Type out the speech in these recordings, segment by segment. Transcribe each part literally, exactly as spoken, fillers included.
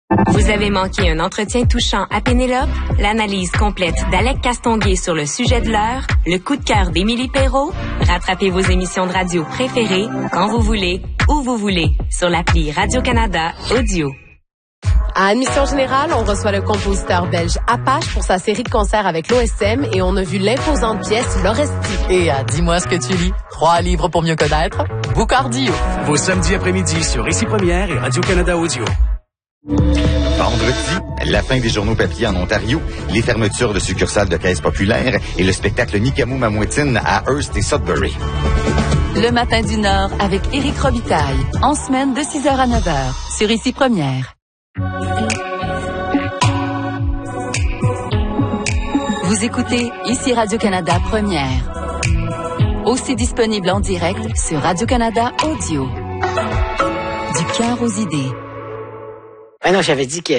Vous avez manqué un entretien touchant à Pénélope? L'analyse complète d'Alec Castonguay sur le sujet de l'heure? Le coup de cœur d'Émilie Perrault? Rattrapez vos émissions de radio préférées quand vous voulez, où vous voulez, sur l'appli Radio-Canada Audio. À Admission Générale, on reçoit le compositeur belge Apache pour sa série de concerts avec l'O S M et on a vu l'imposante pièce L'Oresti. Et à Dis-moi ce que tu lis, trois livres pour mieux connaître, Boucardio. Vos samedis après-midi sur Ici Première et Radio-Canada Audio. Vendredi, la fin des journaux papier en Ontario, les fermetures de succursales de caisses populaires et le spectacle Nicamoo Mamouetine à Hearst et Sudbury. Le matin du Nord avec Éric Robitaille, en semaine de six heures à neuf heures, sur Ici Première. Vous écoutez Ici Radio-Canada Première. Aussi disponible en direct sur Radio-Canada Audio. Du cœur aux idées. Ben non, j'avais dit que...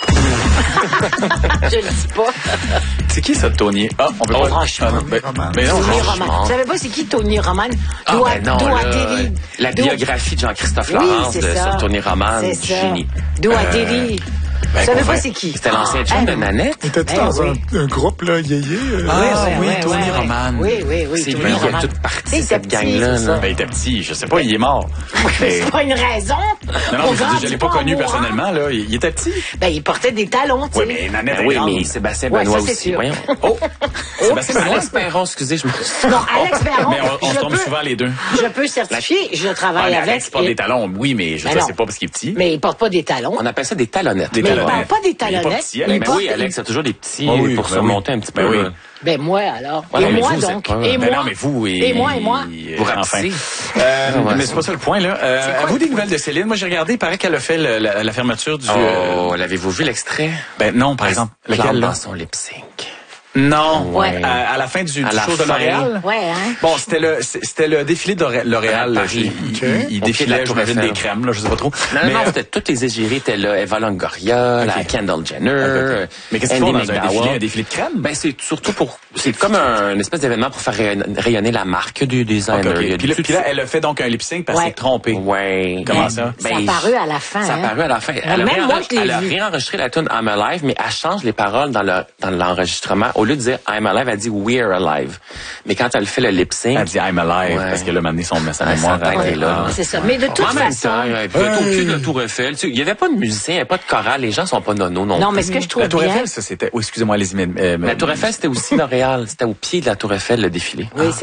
Je le dis pas. C'est qui ça, Tony? Ah, on peut oh, pas... franchement. Ah, ben, mais non, Tony Roman. Vous savez pas c'est qui Tony Roman? Ah, Doit, ben non, doit là, Deli. la Do... biographie de Jean-Christophe oui, Laurence de, sur Tony Roman, c'est ça. génie. Doit euh, Deli. Ben, vous savez pas vrai, c'est qui? C'était l'ancien chum ah, de Nanette. T'étais-tu ben, dans oui. un, un groupe, là, yéyé? Euh... Ah, oui, oui, oui, Tony oui, Roman. Oui, oui, oui. C'est Tony lui qui Roman. a toute partie Il de cette était petit, gang-là. c'est Là. ça. Ben, il était petit, je sais pas, il est mort. Mais... C'est pas une raison. Non, non, mais je, dis, je l'ai pas connu personnellement, là. Il, il était petit. Ben, il portait des talons, tu sais. Oui, mais Nanette ben, oui, mais Sébastien ouais, Benoît ça, aussi. sûr. Voyons. Oh! Sébastien Benoît. Alex Perron, excusez, je me... Non, Alex Perron. Mais on, on se tombe peux, souvent les deux. Je peux certifier, je travaille ah, avec. Alex porte et... des talons, oui, mais je ben ne non. sais pas parce qu'il est petit. Mais il porte pas des talons. On appelle ça des talonnettes. Des mais talonnettes. il porte pas des talonnettes. Il est pas petit, Alex. Il Ben porte... oui, Alex a toujours des petits oh, oui, pour ben se remonter oui. un petit peu. Ben, oui. ben moi, alors. Ouais, et non, moi, vous, donc. pas... Et ben moi. non, mais vous et... Et moi, et moi. Vous enfin. Euh, ah, ouais, mais c'est pas ça le point, là. Euh, à vous des nouvelles de Céline. Moi, j'ai regardé, il paraît qu'elle a fait le, la, la fermeture du... Oh, euh... l'avez-vous vu l'extrait? Ben non, par exemple. Lequel, dans son lip sync. Non, ouais. à, à la fin du, à du la show fin. de L'Oréal. Ouais, hein. Bon, c'était le c'était le défilé de L'Oréal. Il, il, il défilait, j'imagine, des crèmes, là, je sais pas trop. Non, mais non, c'était toutes les égéries étaient là. Eva Longoria, okay. la Kendall Jenner. Okay, okay. Mais qu'est-ce qu'ils font dans un défilé, un défilé de crème? Ben, c'est surtout pour, c'est comme un, une espèce d'événement pour faire rayonner la marque du designer. Okay, okay. Puis, là, puis là, elle a fait donc un lip sync parce qu'elle ouais. s'est trompée. Ouais. Comment ça? Ben, ça a paru à la fin. Ça a paru à la fin. Ben, elle a, même moi, je elle a vu. réenregistré la tune I'm Alive, mais elle change les paroles dans le, dans l'enregistrement. Au lieu de dire I'm Alive, elle dit We're Alive. Mais quand elle fait le lip sync. Elle dit I'm Alive, ouais. parce qu'elle a mené son sa mémoire à ouais, là. C'est ça. Mais de toute en même façon. temps, il y avait aucune de Tour Eiffel. Il n'y avait pas de musicien, il n'y avait pas de chorale. Les gens sont pas nono non Non, plus. mais ce que je trouve la Tour bien. Eiffel, ça, c'était, oh, excusez-moi, allez-y, mais, euh, la Tour Eiffel, c'était aussi Montréal. C'était au pied de la Tour Eiffel, le défilé. Oui,